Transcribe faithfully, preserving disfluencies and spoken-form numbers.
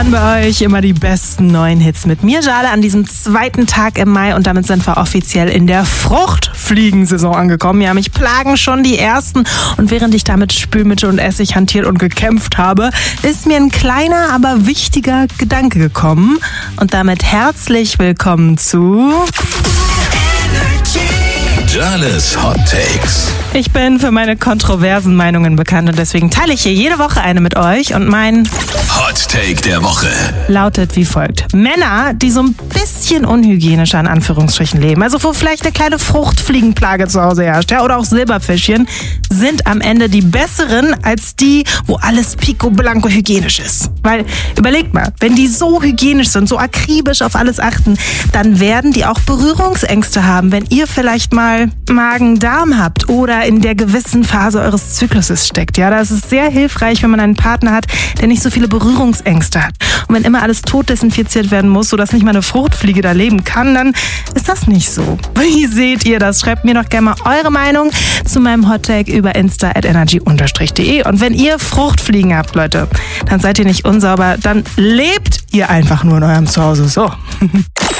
Bei euch immer die besten neuen Hits mit mir, Jale, an diesem zweiten Tag im Mai, und damit sind wir offiziell in der Fruchtfliegensaison angekommen. Ja, mich plagen schon die ersten, und während ich da mit Spülmittel und Essig hantiert und gekämpft habe, ist mir ein kleiner, aber wichtiger Gedanke gekommen. Und damit herzlich willkommen zu Jales Hot Takes. Ich bin für meine kontroversen Meinungen bekannt, und deswegen teile ich hier jede Woche eine mit euch. Und mein Hot Take der Woche lautet wie folgt: Männer, die so ein bisschen unhygienischer in Anführungsstrichen leben, also wo vielleicht eine kleine Fruchtfliegenplage zu Hause herrscht, ja, oder auch Silberfischchen, sind am Ende die besseren als die, wo alles picoblanco hygienisch ist. Weil, überlegt mal, wenn die so hygienisch sind, so akribisch auf alles achten, dann werden die auch Berührungsängste haben, wenn ihr vielleicht mal Magen-Darm habt oder in der gewissen Phase eures Zykluses steckt. Ja, da ist es sehr hilfreich, wenn man einen Partner hat, der nicht so viele Berührungsängste hat. Und wenn immer alles tot desinfiziert werden muss, sodass nicht mal eine Fruchtfliege da leben kann, dann ist das nicht so. Wie seht ihr das? Schreibt mir doch gerne mal eure Meinung zu meinem Hottake über Insta at energy unterstrich de. Und wenn ihr Fruchtfliegen habt, Leute, dann seid ihr nicht unsauber, dann lebt ihr einfach nur in eurem Zuhause. So.